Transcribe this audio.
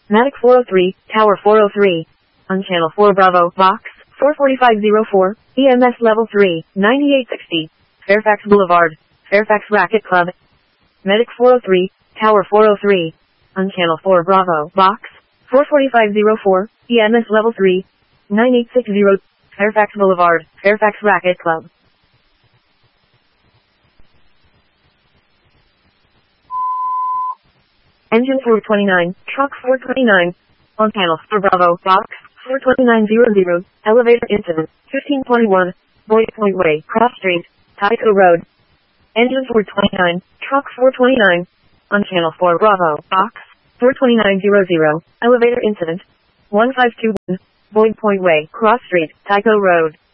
Matic 403, Tower 403. On Channel 4 Bravo, Box 44504, EMS Level 3, 9860. Fairfax Boulevard, Fairfax Racket Club. Medic 403, Tower 403. On Channel 4 Bravo, Box 44504, EMS Level 3, 9860. Fairfax Boulevard, Fairfax Racket Club. Engine 429, Truck 429. On Channel 4 Bravo, Box 42900. Elevator incident, 1521. Boyd Point Way, Cross Street, Tyco Road. Engine 429, Truck 429. On Channel 4 Bravo, Box 42900. Elevator incident, 1521. Boyd Point Way, Cross Street, Tyco Road.